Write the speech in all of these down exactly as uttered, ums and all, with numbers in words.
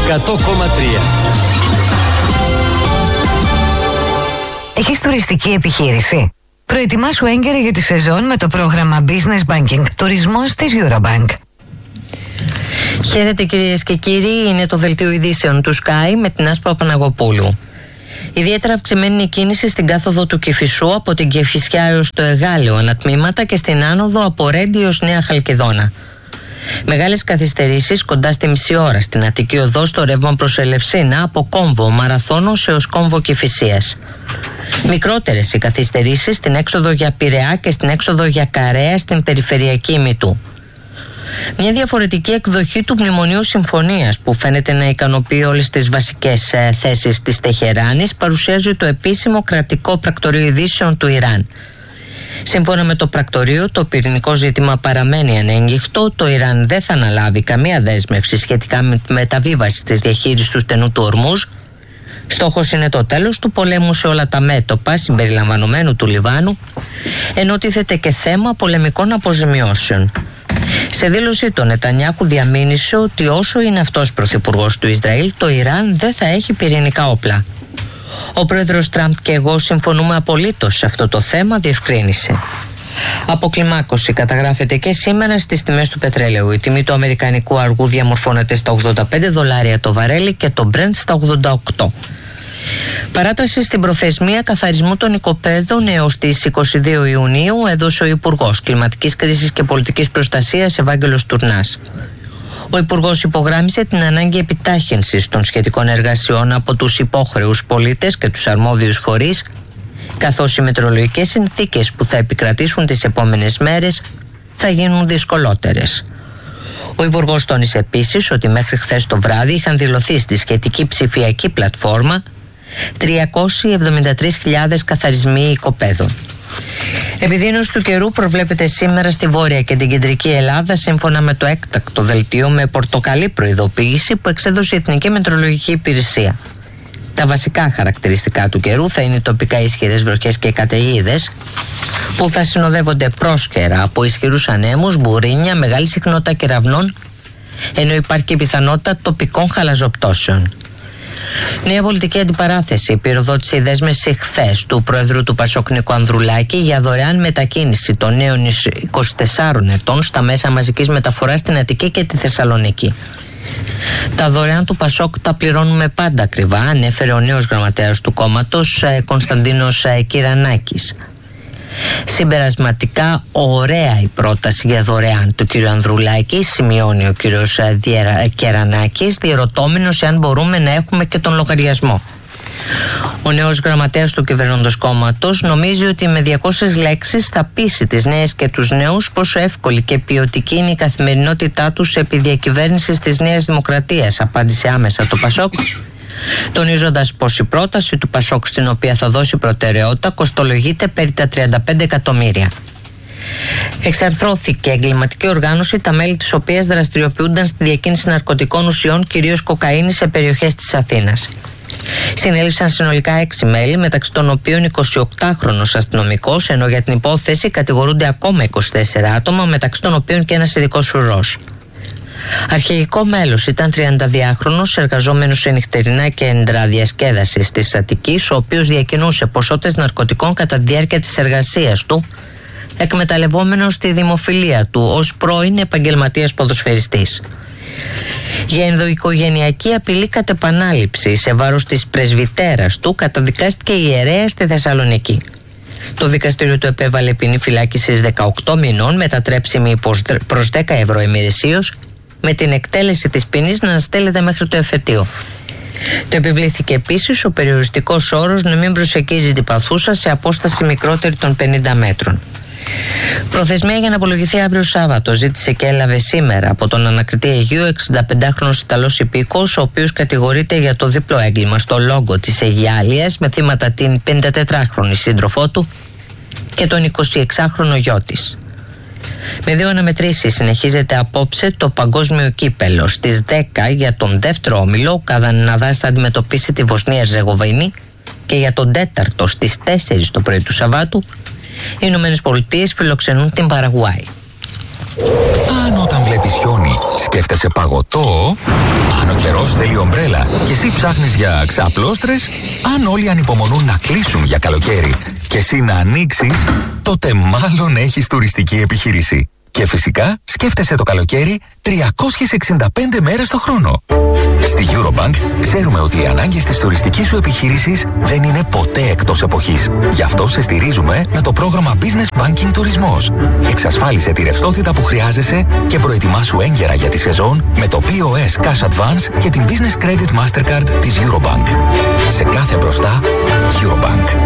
εκατό κόμμα τρία. Έχεις τουριστική επιχείρηση? Προετοιμάσου έγκαιρα για τη σεζόν με το πρόγραμμα Business Banking Τουρισμός της Eurobank. Χαίρετε κυρίες και κύριοι, είναι το δελτίο ειδήσεων του Sky με την Άσπα Παναγοπούλου. Ιδιαίτερα αυξημένη η κίνηση στην κάθοδο του Κηφισού από την Κηφισιά έως το Εγάλεο ανατμήματα και στην άνοδο από Ρέντι έως Νέα Χαλκιδόνα. Μεγάλες καθυστερήσεις κοντά στη μισή ώρα στην Αττική Οδό στο ρεύμα προς Ελευσίνα από Κόμβο Μαραθώνος έως Κόμβο Κηφισίας. Μικρότερες οι καθυστερήσεις στην έξοδο για Πειραιά και στην έξοδο για Καρέα στην περιφερειακή ημιτού. Μια διαφορετική εκδοχή του Μνημονίου Συμφωνίας που φαίνεται να ικανοποιεί όλες τις βασικές ε, θέσεις της Τεχεράνης παρουσιάζει το επίσημο κρατικό πρακτορείο ειδήσεων του Ιράν. Σύμφωνα με το πρακτορείο, το πυρηνικό ζήτημα παραμένει ανέγγιχτο. Το Ιράν δεν θα αναλάβει καμία δέσμευση σχετικά με τη μεταβίβαση της διαχείρισης του στενού του Ορμούζ. Στόχος είναι το τέλος του πολέμου σε όλα τα μέτωπα, συμπεριλαμβανομένου του Λιβάνου, ενώ τίθεται και θέμα πολεμικών αποζημιώσεων. Σε δήλωσή του, ο Νετανιάχου διαμήνυσε ότι όσο είναι αυτός πρωθυπουργός του Ισραήλ, το Ιράν δεν θα έχει πυρηνικά όπλα. Ο πρόεδρος Τραμπ και εγώ συμφωνούμε απολύτως σε αυτό το θέμα, διευκρίνησε. Αποκλιμάκωση καταγράφεται και σήμερα στις τιμές του πετρέλαιου. Η τιμή του αμερικανικού αργού διαμορφώνεται στα ογδόντα πέντε δολάρια το βαρέλι και το Brent στα ογδόντα οκτώ. Παράταση στην προθεσμία καθαρισμού των οικοπαίδων έως τις είκοσι δύο Ιουνίου έδωσε ο Υπουργός Κλιματικής Κρίσης και Πολιτικής Προστασίας Ευάγγελος Τουρνάς. Ο Υπουργός υπογράμμισε την ανάγκη επιτάχυνσης των σχετικών εργασιών από τους υπόχρεους πολίτες και τους αρμόδιους φορείς, καθώς οι μετεωρολογικές συνθήκες που θα επικρατήσουν τις επόμενες μέρες θα γίνουν δυσκολότερες. Ο Υπουργός τόνισε επίσης ότι μέχρι χθες το βράδυ είχαν δηλωθεί στη σχετική ψηφιακή πλατφόρμα τριακόσιες εβδομήντα τρεις χιλιάδες καθαρισμοί οικοπαίδων. Επιδείνωση του καιρού προβλέπεται σήμερα στη Βόρεια και την Κεντρική Ελλάδα σύμφωνα με το έκτακτο δελτίο με πορτοκαλί προειδοποίηση που εξέδωσε η Εθνική Μετεωρολογική Υπηρεσία. Τα βασικά χαρακτηριστικά του καιρού θα είναι τοπικά ισχυρές βροχές και καταιγίδες που θα συνοδεύονται πρόσκαιρα από ισχυρούς ανέμους, μπουρίνια, μεγάλη συχνότητα κεραυνών, ενώ υπάρχει και πιθανότητα τοπικών χαλαζοπτώσεων. Νέα πολιτική αντιπαράθεση πυροδότησε η δέσμευση χθες του Προεδρού του Πασόκ Νίκου Ανδρουλάκη για δωρεάν μετακίνηση των νέων είκοσι τεσσάρων ετών στα μέσα μαζικής μεταφοράς στην Αττική και τη Θεσσαλονίκη. Τα δωρεάν του Πασόκ τα πληρώνουμε πάντα ακριβά, ανέφερε ο νέος γραμματέας του κόμματος Κωνσταντίνος Κυρανάκης. Συμπερασματικά, ωραία η πρόταση για δωρεάν του κ. Ανδρουλάκη, σημειώνει ο κ. Κερανάκης, διερωτώμενος εάν μπορούμε να έχουμε και τον λογαριασμό. Ο νέος γραμματέας του κυβερνώντος κόμματος νομίζει ότι με διακόσιες λέξεις θα πείσει τις νέες και τους νέους πόσο εύκολη και ποιοτική είναι η καθημερινότητά τους επί διακυβέρνησης της Νέας Δημοκρατίας, απάντησε άμεσα το Πασόκ, τονίζοντας πως η πρόταση του Πασόκ στην οποία θα δώσει προτεραιότητα κοστολογείται περί τα τριάντα πέντε εκατομμύρια. Εξαρθρώθηκε εγκληματική οργάνωση, τα μέλη της οποίας δραστηριοποιούνταν στη διακίνηση ναρκωτικών ουσιών, κυρίως κοκαίνης, σε περιοχές της Αθήνας. Συνέληψαν συνολικά έξι μέλη, μεταξύ των οποίων εικοσιοκτάχρονος αστυνομικός, ενώ για την υπόθεση κατηγορούνται ακόμα είκοσι τέσσερα άτομα, μεταξύ των οποίων και ένας ειδικός φρουρός. Αρχηγικό μέλος ήταν τριανταδυάχρονος, εργαζόμενος σε νυχτερινά κέντρα διασκέδασης της Αττικής, ο οποίος διακινούσε ποσότητες ναρκωτικών κατά τη διάρκεια της εργασίας του, εκμεταλλευόμενος τη δημοφιλία του ως πρώην επαγγελματίας ποδοσφαιριστής. Για ενδοοικογενειακή απειλή κατ' επανάληψη σε βάρος της πρεσβυτέρας του καταδικάστηκε η ιερέα στη Θεσσαλονίκη. Το δικαστήριο του επέβαλε ποινή φυλάκισης δεκαοκτώ μηνών, μετατρέψιμη προς δέκα ευρώ ημερησίως, με την εκτέλεση της ποινής να αναστέλλεται μέχρι το εφετείο. Το επιβλήθηκε επίσης ο περιοριστικός όρος να μην προσεγγίζει την παθούσα σε απόσταση μικρότερη των πενήντα μέτρων. Προθεσμία για να απολογηθεί αύριο Σάββατο ζήτησε και έλαβε σήμερα από τον ανακριτή Αιγείου εξηνταπεντάχρονος Ιταλός υπήκοος, ο οποίος κατηγορείται για το διπλό έγκλημα στο Λόγκο της Αιγιάλειας με θύματα την πενηντατετράχρονη σύντροφό του και τον εικοσιεξάχρονο γιο της. Με δύο αναμετρήσεις συνεχίζεται απόψε το παγκόσμιο κύπελο. Στις δέκα για τον δεύτερο όμιλο ο Καναδάς θα αντιμετωπίσει τη Βοσνία Ερζεγοβίνη και για τον τέταρτο στις τέσσερις το πρωί του Σαββάτου οι Ηνωμένες Πολιτείες φιλοξενούν την Παραγουάη. Αν όταν βλέπεις χιόνι σκέφτεσαι παγωτό, αν ο καιρός θέλει ομπρέλα και εσύ ψάχνεις για ξαπλώστρες, αν όλοι ανυπομονούν να κλείσουν για καλοκαίρι και εσύ να ανοίξεις, τότε μάλλον έχεις τουριστική επιχείρηση. Και φυσικά σκέφτεσαι το καλοκαίρι τριακόσιες εξήντα πέντε μέρες το χρόνο. Στη Eurobank ξέρουμε ότι οι ανάγκες της τουριστικής σου επιχείρησης δεν είναι ποτέ εκτός εποχής. Γι' αυτό σε στηρίζουμε με το πρόγραμμα Business Banking Τουρισμός. Εξασφάλισε τη ρευστότητα που χρειάζεσαι και προετοιμάσου έγκαιρα για τη σεζόν με το πι ο ες Cash Advance και την Business Credit Mastercard της Eurobank. Σε κάθε μπροστά, Eurobank.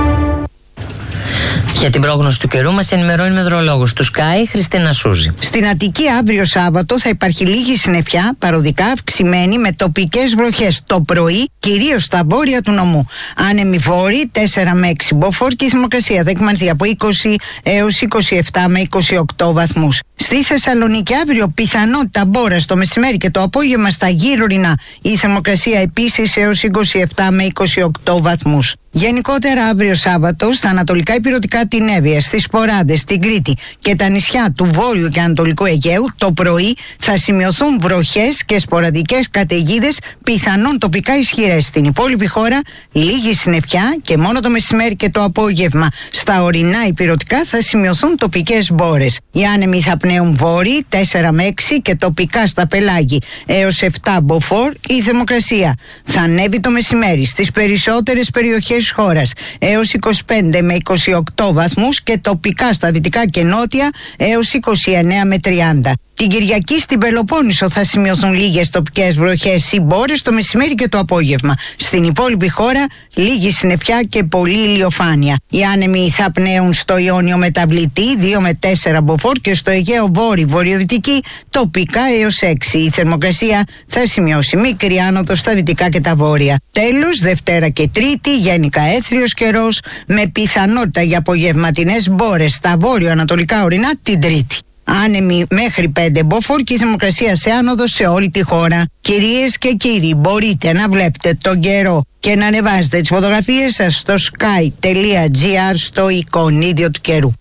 Για την πρόγνωση του καιρού μας ενημερώνει η μετεωρολόγος του Sky, Χριστίνα Σούζη. Στην Αττική αύριο Σάββατο θα υπάρχει λίγη συννεφιά, παροδικά αυξημένη με τοπικές βροχές το πρωί, κυρίως στα βόρεια του νομού. Άνεμοι βόρειοι τέσσερα με έξι μποφόρ και η θερμοκρασία θα εκμανθεί από είκοσι έως είκοσι επτά με είκοσι οκτώ βαθμούς. Στη Θεσσαλονίκη αύριο πιθανότητα μπόρας το μεσημέρι και το απόγευμα στα γύρω-ορεινά. Η θερμοκρασία επίσης έως είκοσι επτά με είκοσι οκτώ βαθμούς. Γενικότερα αύριο Σάββατο στα ανατολικά ηπειρωτικά την Εύβοια, στις Ποράντες, στην Κρήτη και τα νησιά του Βόρειου και Ανατολικού Αιγαίου το πρωί θα σημειωθούν βροχές και σποραδικές καταιγίδες, πιθανόν τοπικά ισχυρές. Στην υπόλοιπη χώρα λίγη συννεφιά και μόνο το μεσημέρι και το απόγευμα στα ορεινά ηπειρωτικά θα σημειωθούν τοπικές μπόρες. Οι άνεμοι θα πνέουν βόρειοι τέσσερα με έξι και τοπικά στα πελάγη έως επτά μποφόρ. Η θερμοκρασία θα ανέβει το μεσημέρι στις περισσότερες περιοχές της χώρας έως είκοσι πέντε με είκοσι οκτώ βαθμούς και τοπικά στα δυτικά και νότια έως είκοσι εννέα με τριάντα. Την Κυριακή στην Πελοπόννησο θα σημειωθούν λίγες τοπικές βροχές ή μπόρες το μεσημέρι και το απόγευμα. Στην υπόλοιπη χώρα λίγη συννεφιά και πολλή ηλιοφάνεια. Οι άνεμοι θα πνέουν στο Ιόνιο μεταβλητή δύο με τέσσερα μποφόρ και στο Αιγαίο βόρειο βορειοδυτική τοπικά έως έξι. Η θερμοκρασία θα σημειώσει μικρή άνοδο στα δυτικά και τα βόρεια. Τέλος, Δευτέρα και Τρίτη γενικά έθριος καιρός με πιθανότητα για απογευματινές μπόρες στα βόρειο-ανατολικά ορεινά την Τρίτη. Άνεμοι μέχρι πέντε μποφόρ και η θερμοκρασία σε άνοδο σε όλη τη χώρα. Κυρίες και κύριοι, μπορείτε να βλέπετε τον καιρό και να ανεβάζετε τις φωτογραφίες σας στο sky.gr στο εικονίδιο του καιρού.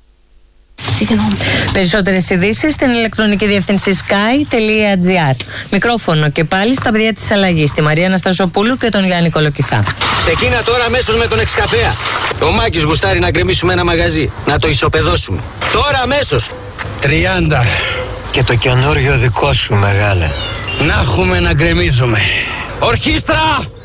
Περισσότερες ειδήσεις στην ηλεκτρονική διεύθυνση sky.gr. Μικρόφωνο και πάλι στα παιδιά της αλλαγής, τη Μαρία Αναστασοπούλου και τον Γιάννη Κολοκυθά. Ξεκίνα τώρα αμέσως με τον εξκαφέα. Ο Μάκης γουστάρει να γκρεμίσουμε ένα μαγαζί, να το ισοπεδώσουμε. Τώρα αμέσως. τριάντα. Και το καινούριο δικό σου, μεγάλε. Να έχουμε να γκρεμίζουμε. Ορχήστρα!